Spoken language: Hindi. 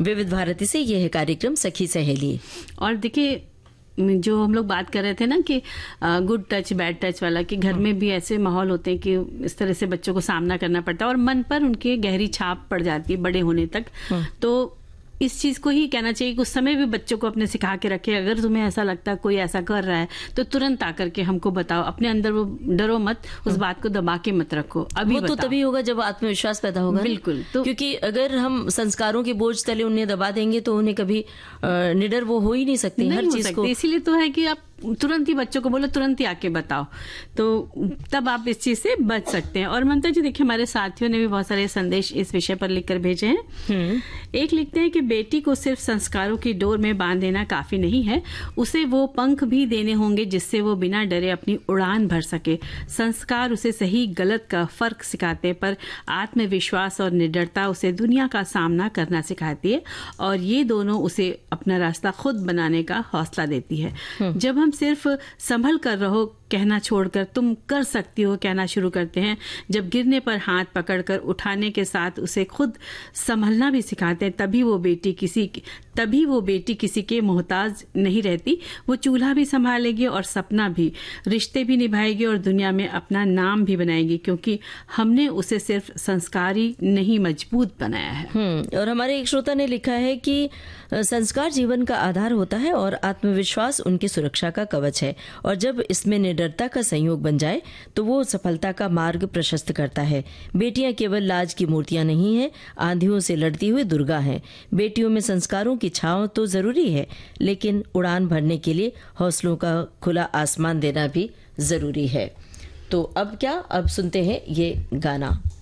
विविध भारती से ये है कार्यक्रम सखी सहेली। और देखिए, जो हम लोग बात कर रहे थे ना कि गुड टच बैड टच वाला, कि घर में भी ऐसे माहौल होते हैं कि इस तरह से बच्चों को सामना करना पड़ता है और मन पर उनकी गहरी छाप पड़ जाती है बड़े होने तक। तो इस चीज को ही कहना चाहिए कि उस समय भी बच्चों को अपने सिखा के रखे, अगर तुम्हें ऐसा लगता है कोई ऐसा कर रहा है तो तुरंत आकर के हमको बताओ। अपने अंदर वो डरो मत, उस बात को दबा के मत रखो। अभी वो तो तभी होगा जब आत्मविश्वास पैदा होगा। बिल्कुल। तो क्योंकि अगर हम संस्कारों के बोझ तले उन्हें दबा देंगे तो उन्हें कभी निडर वो हो ही नहीं सकते हर चीज को। इसीलिए तो है कि आप तुरंत ही बच्चों को बोलो, तुरंत ही आके बताओ, तो तब आप इस चीज से बच सकते हैं। और ममता जी देखिए, हमारे साथियों ने भी बहुत सारे संदेश इस विषय पर लिखकर भेजे हैं। एक लिखते हैं कि बेटी को सिर्फ संस्कारों की डोर में बांध देना काफी नहीं है, उसे वो पंख भी देने होंगे जिससे वो बिना डरे अपनी उड़ान भर सके। संस्कार उसे सही गलत का फर्क सिखाते, पर आत्मविश्वास और निडरता उसे दुनिया का सामना करना सिखाती है, और ये दोनों उसे अपना रास्ता खुद बनाने का हौसला देती है। जब हम सिर्फ संभल कर रहो कहना छोड़कर तुम कर सकती हो कहना शुरू करते हैं, जब गिरने पर हाथ पकड़कर उठाने के साथ उसे खुद संभलना भी सिखाते हैं, तभी वो बेटी किसी के मोहताज नहीं रहती। वो चूल्हा भी संभालेगी और सपना भी, रिश्ते भी निभाएगी और दुनिया में अपना नाम भी बनाएगी, क्योंकि हमने उसे सिर्फ संस्कारी नहीं मजबूत बनाया है। और हमारे एक श्रोता ने लिखा है कि संस्कार जीवन का आधार होता है और आत्मविश्वास उनकी सुरक्षा का कवच है, और जब इसमें निडरता का संयोग बन जाए तो वो सफलता का मार्ग प्रशस्त करता है। बेटियां केवल लाज की मूर्तियां नहीं हैं, आंधियों से लड़ती हुई दुर्गा हैं। बेटियों में संस्कारों की छांव तो जरूरी है, लेकिन उड़ान भरने के लिए हौसलों का खुला आसमान देना भी जरूरी है। तो अब क्या, अब सुनते हैं ये गाना।